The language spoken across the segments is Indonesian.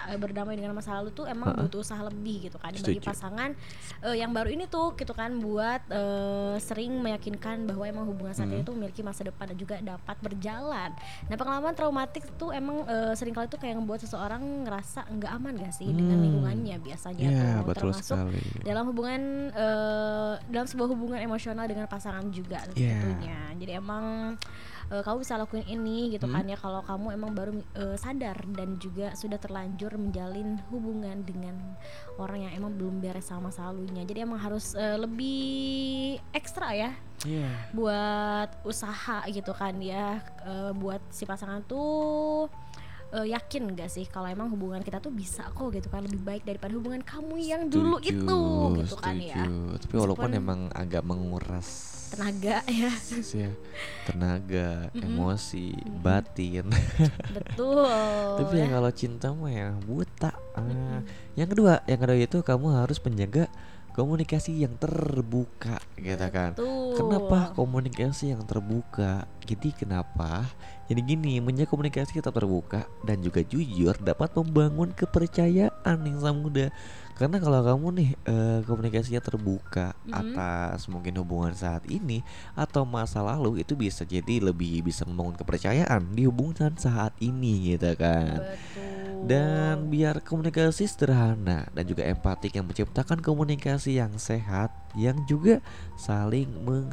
berdamai dengan masa lalu tuh emang butuh usaha lebih gitu kan bagi Setuju. pasangan yang baru ini tuh gitu kan buat sering meyakinkan bahwa emang hubungan saat ini tuh memiliki masa depan dan juga dapat berjalan. Nah pengalaman traumatik tuh emang seringkali tuh kayak ngebuat seseorang ngerasa nggak aman gak sih dengan lingkungannya biasanya Ya, tuh, betul termasuk sekali. dalam hubungan dalam sebuah hubungan emosional dengan pasangan juga Ya. tentunya. Jadi emang kamu bisa lakuin ini gitu kan ya kalau kamu emang baru sadar dan juga sudah terlanjur menjalin hubungan dengan orang yang emang belum beres sama masa lalunya. Jadi emang harus lebih ekstra ya Iya. buat usaha gitu kan ya, buat si pasangan tuh yakin gak sih kalau emang hubungan kita tuh bisa kok gitu kan lebih baik daripada hubungan kamu yang dulu itu gitu kan ya. Tapi walaupun Meskipun emang agak menguras tenaga ya. ya, tenaga, emosi, batin. Betul Tapi ya ya. kalau cinta mah ya buta. Yang kedua itu kamu harus menjaga komunikasi yang terbuka gitu kan. Betul. Kenapa komunikasi yang terbuka? Jadi kenapa? Jadi gini, menjaga komunikasi tetap terbuka dan juga jujur dapat membangun kepercayaan yang sama muda. Karena kalau kamu nih komunikasinya terbuka atas mungkin hubungan saat ini atau masa lalu, itu bisa jadi lebih bisa membangun kepercayaan di hubungan saat ini gitu kan. Betul. Dan biar komunikasi sederhana dan juga empatik yang menciptakan komunikasi yang sehat yang juga saling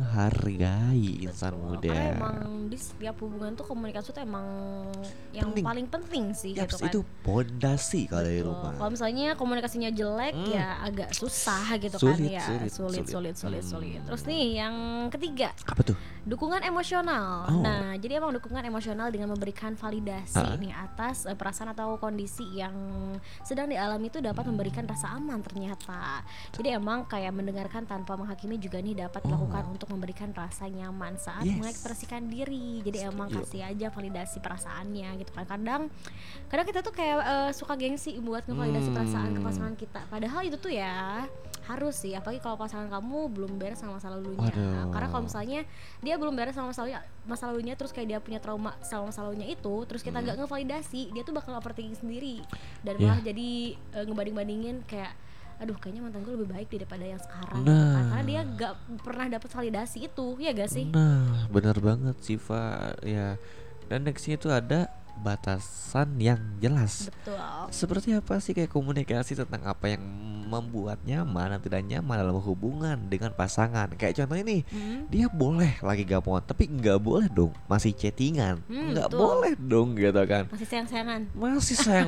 menghargai insan muda. Karena emang di setiap hubungan tuh komunikasi tuh emang yang Penting. paling penting sih gitu Yaps, kan. itu pondasi kalau dari Betul. rumah. Kalau misalnya komunikasinya jelek ya agak susah gitu kan Sulit, ya. sulit. Sulit. Terus nih yang ketiga, Apa tuh? dukungan emosional. Oh. Nah, jadi emang dukungan emosional dengan memberikan validasi nih atas perasaan atau kondisi yang sedang dialami itu dapat memberikan rasa aman ternyata. Jadi emang kayak mendengarkan tanpa menghakimi juga nih dapat dilakukan untuk memberikan rasa nyaman saat Yes. mengekspresikan diri. Jadi emang Setuju. kasih aja validasi perasaannya gitu kan. Kadang kita tuh kayak suka gengsi buat ngevalidasi perasaan ke pasangan kita. Padahal itu tuh ya harus sih, apalagi kalau pasangan kamu belum beres sama masa lalunya. Waduh. Karena kalau misalnya dia belum beres sama masa lalunya terus kayak dia punya trauma sama masa lalunya itu, terus kita gak ngevalidasi, dia tuh bakal overthinking sendiri dan malah jadi ngebanding-bandingin kayak aduh kayaknya mantan gue lebih baik daripada yang sekarang gitu kan. Karena dia gak pernah dapat validasi itu, ya gak sih? Nah, benar banget Siva ya. Dan nextnya itu ada batasan yang jelas. Betul. Seperti apa sih kayak komunikasi tentang apa yang membuat nyaman dan tidak nyaman dalam hubungan dengan pasangan. Kayak contohnya nih, dia boleh lagi gabungan, tapi nggak boleh dong masih chattingan, nggak Betul. boleh dong gitu kan. Masih sayang-sayangan. Masih sayang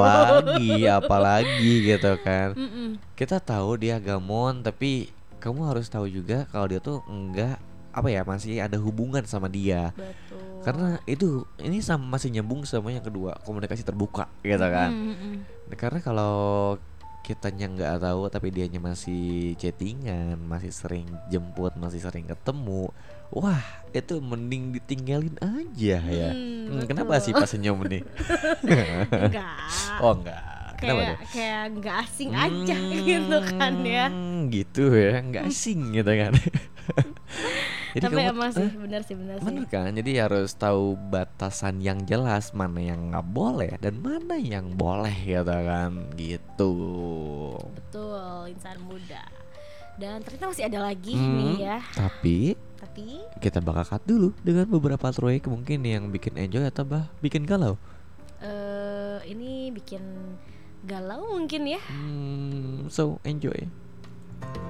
apalagi gitu kan. Kita tahu dia gamon, tapi kamu harus tahu juga kalau dia tuh enggak apa ya, masih ada hubungan sama dia. Betul. Karena ini masih nyambung sama yang kedua, komunikasi terbuka gitu kan. Karena kalau kitanya nggak tahu tapi dianya masih chattingan, masih sering jemput, masih sering ketemu, wah itu mending ditinggalin aja ya. Kenapa sih pas senyum nih? Enggak. Oh enggak. Kenapa tuh? Kayak nggak asing aja gitu kan ya. Gitu ya, nggak asing gitu kan. Jadi Tapi kamu emang sih benar sih. bener kan, jadi harus tahu batasan yang jelas, mana yang nggak boleh dan mana yang boleh gitu kan, gitu. Betul, insan muda. Dan ternyata masih ada lagi nih ya. Tapi Tapi kita bakal cut dulu dengan beberapa track mungkin yang bikin enjoy atau bikin galau. ini bikin galau mungkin ya. So enjoy.